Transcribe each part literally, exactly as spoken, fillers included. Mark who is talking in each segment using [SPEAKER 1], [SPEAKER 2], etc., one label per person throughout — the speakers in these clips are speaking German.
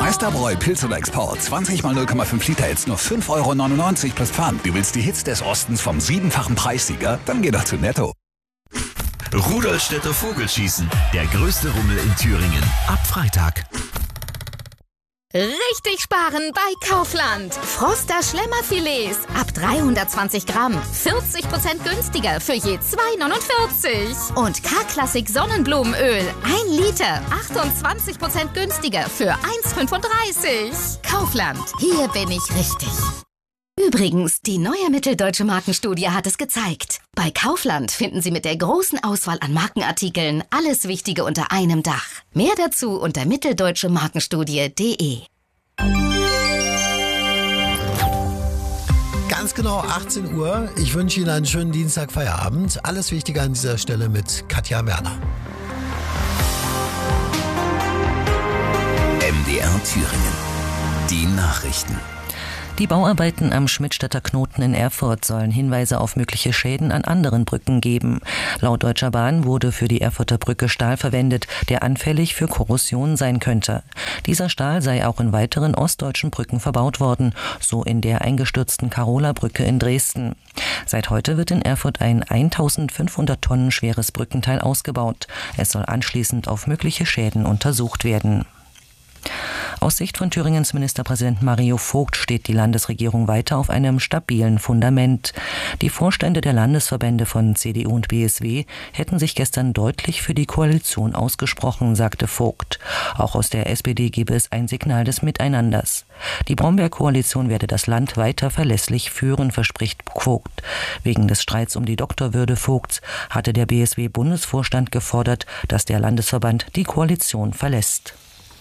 [SPEAKER 1] Meisterbräu Pilz oder Export. zwanzig mal null Komma fünf Liter jetzt nur fünf Euro neunundneunzig plus Pfand. Du willst die Hits des Ostens vom siebenfachen Preissieger? Dann geh doch zu Netto.
[SPEAKER 2] Rudolstädter Vogelschießen. Der größte Rummel in Thüringen. Ab Freitag.
[SPEAKER 3] Richtig sparen bei Kaufland. Froster Schlemmerfilets ab dreihundertzwanzig Gramm. vierzig Prozent günstiger für je zwei neunundvierzig. Und K-Klassik Sonnenblumenöl. ein Liter. achtundzwanzig Prozent günstiger für eins fünfunddreißig. Kaufland. Hier bin ich richtig. Übrigens, die neue Mitteldeutsche Markenstudie hat es gezeigt. Bei Kaufland finden Sie mit der großen Auswahl an Markenartikeln alles Wichtige unter einem Dach. Mehr dazu unter mitteldeutsche markenstudie punkt de.
[SPEAKER 4] Ganz genau achtzehn Uhr. Ich wünsche Ihnen einen schönen Dienstag-Feierabend. Alles Wichtige an dieser Stelle mit Katja Werner.
[SPEAKER 1] M D R Thüringen. Die Nachrichten.
[SPEAKER 5] Die Bauarbeiten am Schmidtstädter Knoten in Erfurt sollen Hinweise auf mögliche Schäden an anderen Brücken geben. Laut Deutscher Bahn wurde für die Erfurter Brücke Stahl verwendet, der anfällig für Korrosion sein könnte. Dieser Stahl sei auch in weiteren ostdeutschen Brücken verbaut worden, so in der eingestürzten Karola-Brücke in Dresden. Seit heute wird in Erfurt ein eintausendfünfhundert Tonnen schweres Brückenteil ausgebaut. Es soll anschließend auf mögliche Schäden untersucht werden. Aus Sicht von Thüringens Ministerpräsident Mario Vogt steht die Landesregierung weiter auf einem stabilen Fundament. Die Vorstände der Landesverbände von C D U und B S W hätten sich gestern deutlich für die Koalition ausgesprochen, sagte Vogt. Auch aus der S P D gebe es ein Signal des Miteinanders. Die Brombeer-Koalition werde das Land weiter verlässlich führen, verspricht Vogt. Wegen des Streits um die Doktorwürde Vogts hatte der B S W-Bundesvorstand gefordert, dass der Landesverband die Koalition verlässt.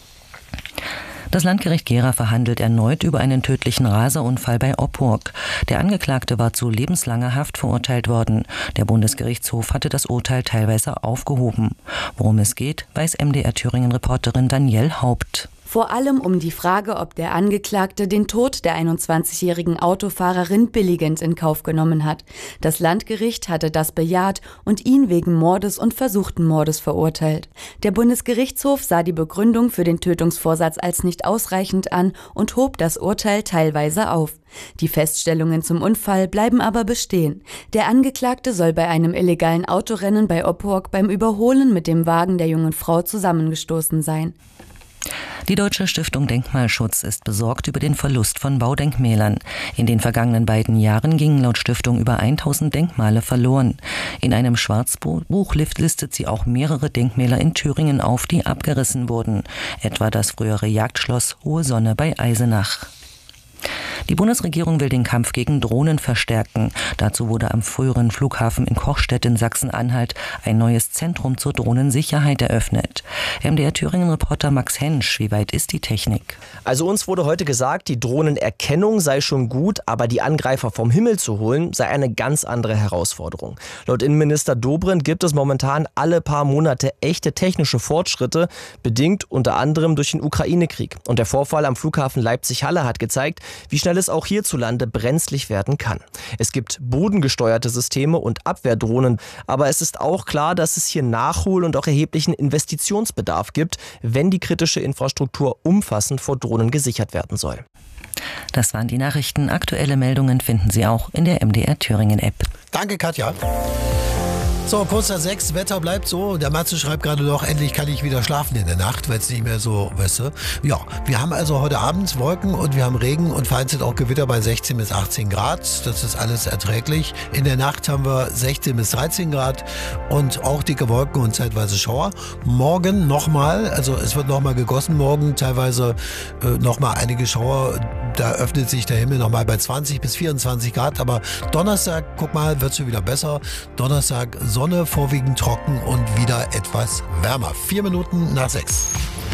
[SPEAKER 5] Das Landgericht Gera verhandelt erneut über einen tödlichen Raserunfall bei Oppurg. Der Angeklagte war zu lebenslanger Haft verurteilt worden. Der Bundesgerichtshof hatte das Urteil teilweise aufgehoben. Worum es geht, weiß M D R Thüringen-Reporterin Danielle Haupt.
[SPEAKER 6] Vor allem um die Frage, ob der Angeklagte den Tod der einundzwanzigjährigen Autofahrerin billigend in Kauf genommen hat. Das Landgericht hatte das bejaht und ihn wegen Mordes und versuchten Mordes verurteilt. Der Bundesgerichtshof sah die Begründung für den Tötungsvorsatz als nicht ausreichend an und hob das Urteil teilweise auf. Die Feststellungen zum Unfall bleiben aber bestehen. Der Angeklagte soll bei einem illegalen Autorennen bei Oppurg beim Überholen mit dem Wagen der jungen Frau zusammengestoßen sein.
[SPEAKER 5] Die Deutsche Stiftung Denkmalschutz ist besorgt über den Verlust von Baudenkmälern. In den vergangenen beiden Jahren gingen laut Stiftung über tausend Denkmale verloren. In einem Schwarzbuch listet sie auch mehrere Denkmäler in Thüringen auf, die abgerissen wurden. Etwa das frühere Jagdschloss Hohe Sonne bei Eisenach. Die Bundesregierung will den Kampf gegen Drohnen verstärken. Dazu wurde am früheren Flughafen in Kochstedt in Sachsen-Anhalt ein neues Zentrum zur Drohnensicherheit eröffnet. M D R Thüringen-Reporter Max Hensch, wie weit ist die Technik?
[SPEAKER 7] Also uns wurde heute gesagt, die Drohnenerkennung sei schon gut, aber die Angreifer vom Himmel zu holen, sei eine ganz andere Herausforderung. Laut Innenminister Dobrindt gibt es momentan alle paar Monate echte technische Fortschritte, bedingt unter anderem durch den Ukraine-Krieg. Und der Vorfall am Flughafen Leipzig-Halle hat gezeigt, wie schnell es auch hierzulande brenzlig werden kann. Es gibt bodengesteuerte Systeme und Abwehrdrohnen, aber es ist auch klar, dass es hier Nachhol- und auch erheblichen Investitionsbedarf gibt, wenn die kritische Infrastruktur umfassend vor Drohnen gesichert werden soll.
[SPEAKER 5] Das waren die Nachrichten. Aktuelle Meldungen finden Sie auch in der M D R Thüringen-App.
[SPEAKER 4] Danke, Katja. So, kurz nach sechs, Wetter bleibt so. Der Matze schreibt gerade noch, endlich kann ich wieder schlafen in der Nacht, weil es nicht mehr so, weißt du. Ja, wir haben also heute Abend Wolken und wir haben Regen und vereinzelt auch Gewitter bei sechzehn bis achtzehn Grad. Das ist alles erträglich. In der Nacht haben wir sechzehn bis dreizehn Grad und auch dicke Wolken und zeitweise Schauer. Morgen nochmal, also es wird nochmal gegossen morgen, teilweise äh, nochmal einige Schauer. Da öffnet sich der Himmel nochmal bei zwanzig bis vierundzwanzig Grad. Aber Donnerstag, guck mal, wird es schon wieder besser. Donnerstag Sonne, vorwiegend trocken und wieder etwas wärmer. Vier Minuten nach sechs.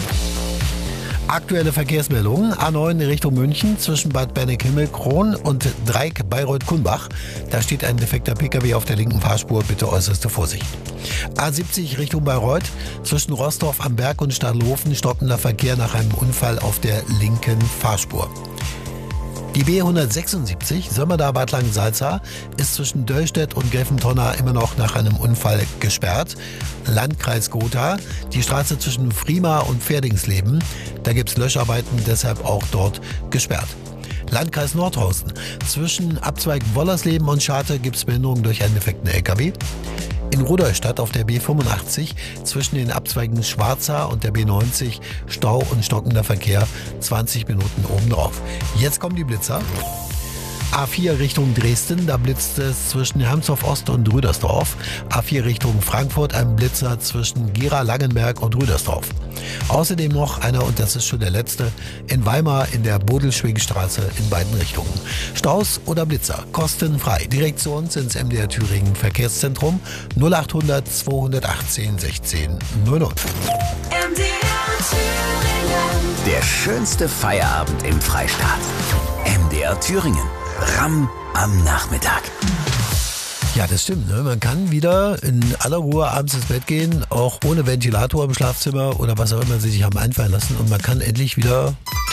[SPEAKER 4] Aktuelle Verkehrsmeldungen. A neun Richtung München zwischen Bad Berneck-Himmelkron und Dreieck Bayreuth-Kulmbach. Da steht ein defekter Pkw auf der linken Fahrspur. Bitte äußerste Vorsicht. A siebzig Richtung Bayreuth zwischen Roßdorf am Berg und Stadelhofen stockender Verkehr nach einem Unfall auf der linken Fahrspur. Die B hundertsechsundsiebzig, Sömmerda-Bad Langensalza, ist zwischen Döllstedt und Gelfentonna immer noch nach einem Unfall gesperrt. Landkreis Gotha, die Straße zwischen Frima und Pferdingsleben, da gibt es Löscharbeiten, deshalb auch dort gesperrt. Landkreis Nordhausen, zwischen Abzweigen Wollersleben und Scharte gibt es Behinderungen durch einen defekten L K W. In Rudolstadt auf der B fünfundachtzig zwischen den Abzweigen Schwarza und der B neunzig Stau und stockender Verkehr, zwanzig Minuten obendrauf. Jetzt kommen die Blitzer. A vier Richtung Dresden, da blitzt es zwischen Hermsdorf Ost und Rüdersdorf. A vier Richtung Frankfurt, ein Blitzer zwischen Gera, Langenberg und Rüdersdorf. Außerdem noch einer, und das ist schon der letzte, in Weimar in der Bodelschwingstraße in beiden Richtungen. Staus oder Blitzer, kostenfrei. Direkt zu uns ins M D R Thüringen Verkehrszentrum null achthundert zweihundertachtzehn sechzehn null null.
[SPEAKER 8] M D R Thüringen.
[SPEAKER 1] Der schönste Feierabend im Freistaat. M D R Thüringen. Ramm am Nachmittag.
[SPEAKER 4] Ja, das stimmt. Ne? Man kann wieder in aller Ruhe abends ins Bett gehen, auch ohne Ventilator im Schlafzimmer oder was auch immer sie sich haben einfallen lassen. Und man kann endlich wieder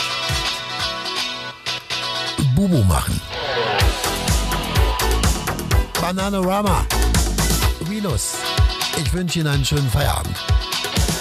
[SPEAKER 4] Bubu machen. Bananarama. Venus. Ich wünsche Ihnen einen schönen Feierabend.